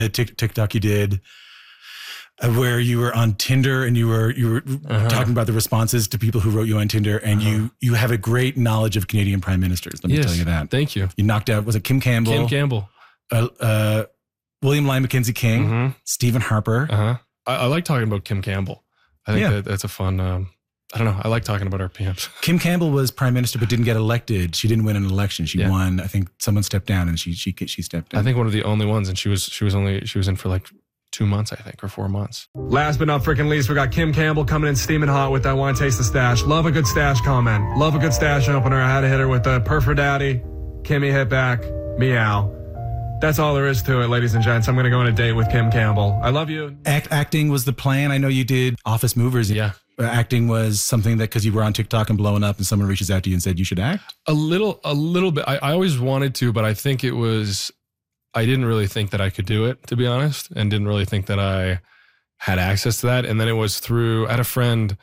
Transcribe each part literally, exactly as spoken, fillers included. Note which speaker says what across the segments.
Speaker 1: a tic- TikTok you did uh, where you were on Tinder and you were you were uh-huh. talking about the responses to people who wrote you on Tinder, and uh-huh. you you have a great knowledge of Canadian prime ministers. Let me
Speaker 2: yes,
Speaker 1: tell you that.
Speaker 2: Thank you.
Speaker 1: You knocked out, was it Kim Campbell?
Speaker 2: Kim Campbell.
Speaker 1: Uh, uh, William Lyon Mackenzie King, mm-hmm. Stephen Harper.
Speaker 2: Uh-huh. I, I like talking about Kim Campbell. I think yeah. that, that's a fun... Um, I don't know. I like talking about our P Ms.
Speaker 1: Kim Campbell was prime minister, but didn't get elected. She didn't win an election. She yeah. won. I think someone stepped down, and she she she stepped in.
Speaker 2: I think one of the only ones, and she was she was only she was in for like two months, I think, or four months.
Speaker 3: Last but not freaking least, we got Kim Campbell coming in steaming hot with that "Want to Taste the Stash." Love a good stash comment. Love a good stash opener. I had to hit her with the "Perfect Daddy." Kimmy hit back. Meow. That's all there is to it, ladies and gents. I'm going to go on a date with Kim Campbell. I love you.
Speaker 1: Act, acting was the plan. I know you did Office Movers.
Speaker 2: Yeah.
Speaker 1: Acting was something that, because you were on TikTok and blowing up and someone reaches out to you and said you should act?
Speaker 2: A little, a little bit. I, I always wanted to, but I think it was, I didn't really think that I could do it, to be honest, and didn't really think that I had access to that. And then it was through, I had a friend,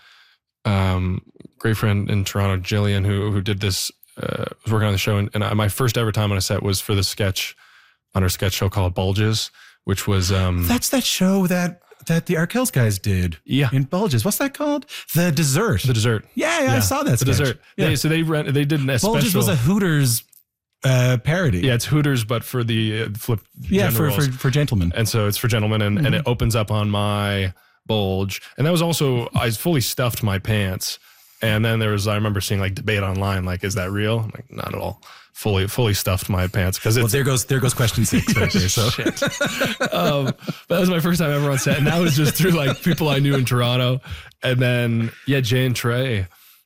Speaker 2: um, great friend in Toronto, Jillian, who who did this, uh, was working on the show. And, and I, my first ever time on a set was for the sketch, on her sketch show called Bulges, which was... Um,
Speaker 1: That's that show that... that the Arkells guys did
Speaker 2: yeah.
Speaker 1: in Bulges. What's that called? The Dessert.
Speaker 2: The Dessert.
Speaker 1: Yeah, yeah, yeah. I saw that.
Speaker 2: The
Speaker 1: sketch.
Speaker 2: Dessert. Yeah. They, so they rent, they did an
Speaker 1: Bulges
Speaker 2: special.
Speaker 1: was a Hooters uh, parody.
Speaker 2: Yeah, it's Hooters, but for the uh, flip.
Speaker 1: Yeah, for, for for gentlemen.
Speaker 2: And so it's for gentlemen, and, mm-hmm. and it opens up on my bulge. And that was also, I fully stuffed my pants. And then there was, I remember seeing like debate online, like, is that real? I'm like, not at all. Fully, fully stuffed my pants because it's.
Speaker 1: Well, there goes, there goes question six right there. So,
Speaker 2: shit. um, that was my first time ever on set, and that was just through like people I knew in Toronto, and then yeah, Jay and Trey,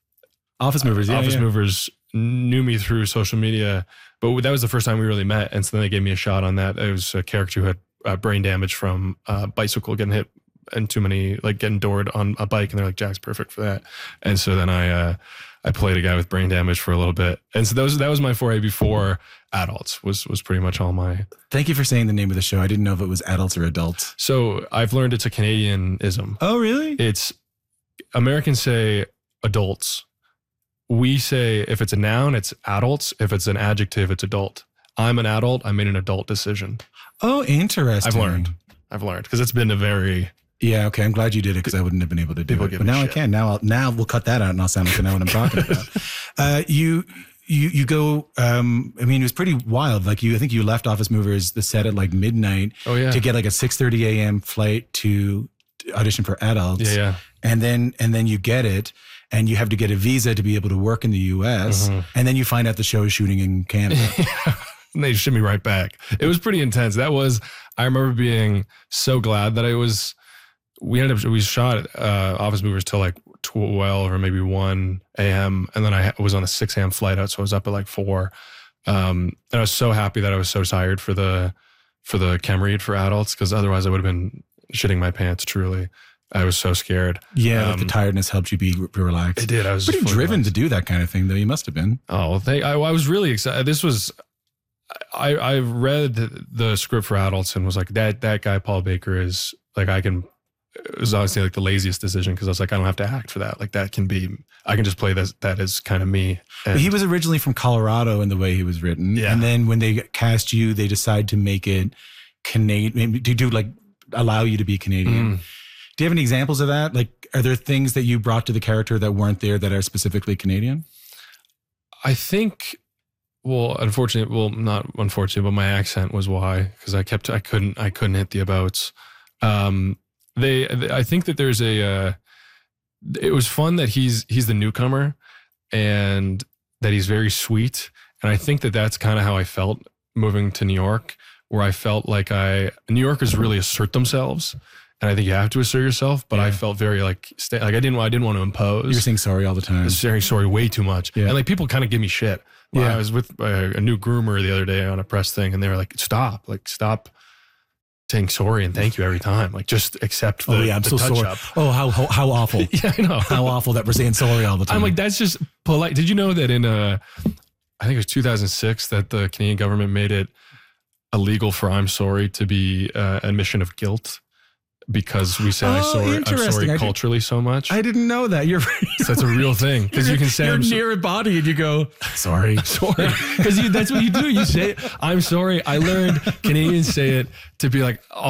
Speaker 1: Office Movers, yeah,
Speaker 2: Office
Speaker 1: yeah.
Speaker 2: Movers knew me through social media, but that was the first time we really met, and so then they gave me a shot on that. It was a character who had uh, brain damage from a bicycle getting hit and too many, like getting doored on a bike, and they're like, Jack's perfect for that, and so then I. Uh, I played a guy with brain damage for a little bit. And so that was, that was my foray before adults was, was pretty much all my...
Speaker 1: Thank you for saying the name of the show. I didn't know if it was adults or adults.
Speaker 2: So I've learned it's a Canadianism.
Speaker 1: Oh, really?
Speaker 2: It's, Americans say adults. We say if it's a noun, it's adults. If it's an adjective, it's adult. I'm an adult. I made an adult decision.
Speaker 1: Oh, interesting.
Speaker 2: I've learned. I've learned because it's been a very...
Speaker 1: Yeah, okay. I'm glad you did it because I wouldn't have been able to do
Speaker 2: People
Speaker 1: it. But now shit. I can. Now I'll, now we'll cut that out and I'll sound like I know what I'm talking about. Uh, you you you go, um, I mean, it was pretty wild. Like you, I think you left Office Movers, the set at like midnight
Speaker 2: oh, yeah.
Speaker 1: to get like a six thirty a.m. flight to audition for adults.
Speaker 2: Yeah, yeah.
Speaker 1: And then, and then you get it and you have to get a visa to be able to work in the U S. Mm-hmm. And then you find out the show is shooting in Canada.
Speaker 2: And they ship me right back. It was pretty intense. That was, I remember being so glad that I was... We ended up, we shot uh, Office Movers till like twelve or maybe one a.m. And then I was on a six a.m. flight out. So I was up at like four. Um, and I was so happy that I was so tired for the, for the chem read for adults. Cause otherwise I would have been shitting my pants. Truly. I was so scared.
Speaker 1: Yeah.
Speaker 2: Um,
Speaker 1: like the tiredness helped you be relaxed.
Speaker 2: It did. I was
Speaker 1: pretty driven relaxed. to do that kind of thing though. You must've been.
Speaker 2: Oh, well, thank, I, I was really excited. This was, I, I read the script for adults and was like, that, that guy, Paul Baker is like, I can, it was honestly like the laziest decision because I was like, I don't have to act for that. Like that can be, I can just play that, that as kind of me. And
Speaker 1: he was originally from Colorado in the way he was written.
Speaker 2: Yeah.
Speaker 1: And then when they cast you, they decide to make it Canadian, to do like, allow you to be Canadian. Mm. Do you have any examples of that? Like, are there things that you brought to the character that weren't there that are specifically Canadian?
Speaker 2: I think, well, unfortunately, well, not unfortunately, but my accent was why, because I kept, I couldn't, I couldn't hit the abouts. Um, They, I think that there's a, uh, it was fun that he's, he's the newcomer and that he's very sweet. And I think that that's kind of how I felt moving to New York, where I felt like I, New Yorkers really assert themselves. And I think you have to assert yourself, but yeah. I felt very like, stay, like I didn't, I didn't want to impose.
Speaker 1: You were saying sorry all the time.
Speaker 2: I was saying sorry way too much.
Speaker 1: Yeah.
Speaker 2: And like people kind of give me shit. Well,
Speaker 1: yeah.
Speaker 2: I was with a, a new groomer the other day on a press thing and they were like, stop, like stop saying sorry and thank you every time. Like just accept the,
Speaker 1: oh, yeah, I'm
Speaker 2: the
Speaker 1: so
Speaker 2: touch
Speaker 1: sorry.
Speaker 2: up.
Speaker 1: Oh, how, how, how awful.
Speaker 2: Yeah, I know.
Speaker 1: How awful that we're saying sorry all the time.
Speaker 2: I'm like, that's just polite. Did you know that in, uh, I think it was two thousand six that the Canadian government made it illegal for I'm sorry to be uh, admission of guilt because we say
Speaker 1: oh,
Speaker 2: I sorry, I'm sorry
Speaker 1: I
Speaker 2: culturally
Speaker 1: did,
Speaker 2: so much.
Speaker 1: I didn't know that. You're
Speaker 2: so that's a real thing because you can say
Speaker 1: you're
Speaker 2: I'm
Speaker 1: near
Speaker 2: so-
Speaker 1: a body and you go sorry,
Speaker 2: sorry, because that's what you do. You say I'm sorry. I learned Canadians say it to be like.